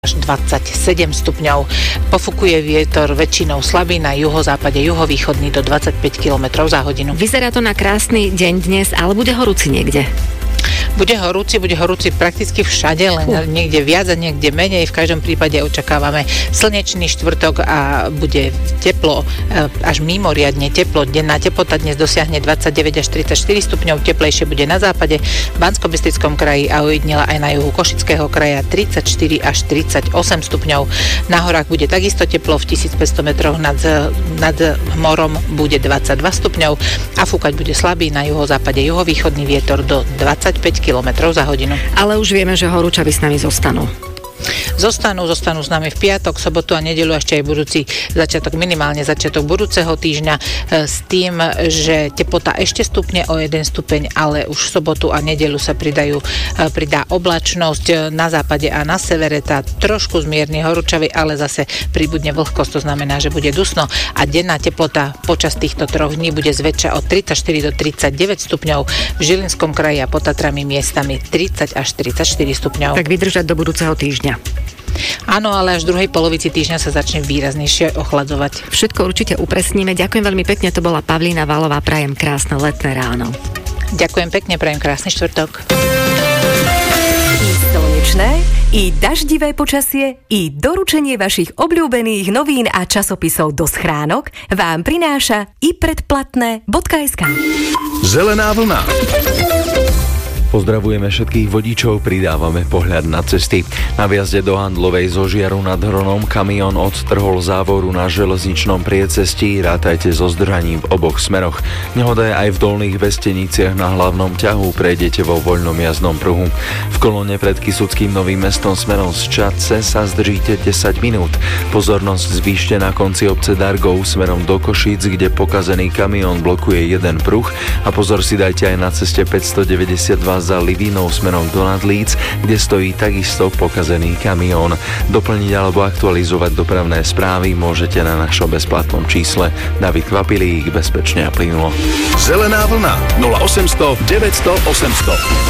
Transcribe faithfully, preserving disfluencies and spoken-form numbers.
až dvadsaťsedem stupňov. Pofukuje vietor väčšinou slabý na juhozápade, juhovýchodný do dvadsaťpäť kilometrov za hodinu. Vyzerá to na krásny deň dnes, ale bude horúci niekde. Bude horúci, bude horúci prakticky všade, len uh. niekde viac a niekde menej. V každom prípade očakávame slnečný štvrtok a bude teplo, až mimoriadne teplo. Denná teplota dnes dosiahne dvadsaťdeväť až tridsaťštyri stupňov, teplejšie bude na západe, v Banskobystrickom kraji a ojedinela aj na juhu Košického kraja tridsaťštyri až tridsaťosem stupňov. Na horách bude takisto teplo, v tisícpäťsto metroch nad, nad morom bude dvadsaťdva stupňov a fúkať bude slabý na juhozápade, juhovýchodný vietor do dvadsaťpäť kilometrov za hodinu. Ale už vieme, že horúčavy s nami zostanú. Zostanú, zostanú s nami v piatok, sobotu a nedeľu, ešte aj budúci začiatok, minimálne začiatok budúceho týždňa, s tým, že teplota ešte stupne o jeden stupeň, ale už v sobotu a nedeľu sa pridajú, pridá oblačnosť na západe a na severe, tá trošku zmierni horúčavy, ale zase pribudne vlhkosť, to znamená, že bude dusno a denná teplota počas týchto troch dní bude zväčša od tridsaťštyri do tridsaťdeväť stupňov, v Žilinskom kraji a pod Tatrami miestami tridsať až tridsaťštyri stupňov. Tak vydržať do budúceho týždňa. Áno, ale až v druhej polovici týždňa sa začne výraznejšie ochladzovať. Všetko určite upresníme. Ďakujem veľmi pekne, to bola Pavlína Valová. Prajem krásne letné ráno. Ďakujem pekne, prajem krásny štvrtok. I slnečné, i daždivé počasie, i doručenie vašich obľúbených novín a časopisov do schránok vám prináša i predplatné bodka es ká. Zelená vlna. Pozdravujeme všetkých vodičov, pridávame pohľad na cesty. Na viazde do Handlovej zo Žiaru nad Hronom kamión odtrhol závoru na železničnom priecestí, rátajte so zdržaním v oboch smeroch. Nehoda je aj v Dolných Vesteniciach na hlavnom ťahu, prejdete vo voľnom jazdnom pruhu. V kolóne pred Kysuckým Novým Mestom smerom z Čadce sa zdržíte desať minút. Pozornosť zvýšte na konci obce Dargov smerom do Košíc, kde pokazený kamión blokuje jeden pruh a pozor si dajte aj na ceste päťstodeväťdesiatdva za Livínou smerom do Nadlíc, kde stojí takisto pokazený kamión. Doplniť alebo aktualizovať dopravné správy môžete na našom bezplatnom čísle. David Kvapilík, bezpečne a plynulo. Zelená vlna nula osemsto deväťsto osemsto.